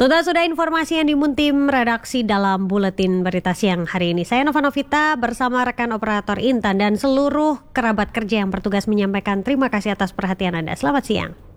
Sudah informasi yang dimun tim redaksi dalam Buletin Berita Siang hari ini. Saya Nova Novita bersama rekan operator Intan dan seluruh kerabat kerja yang bertugas menyampaikan terima kasih atas perhatian Anda. Selamat siang.